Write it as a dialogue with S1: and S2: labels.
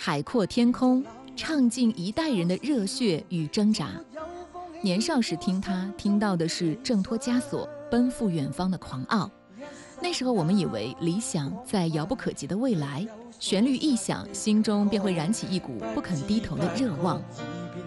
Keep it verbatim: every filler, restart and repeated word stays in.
S1: 海阔天空，唱尽一代人的热血与挣扎。年少时听他，听到的是挣脱枷锁、奔赴远方的狂傲。那时候我们以为理想在遥不可及的未来，旋律一响，心中便会燃起一股不肯低头的热望。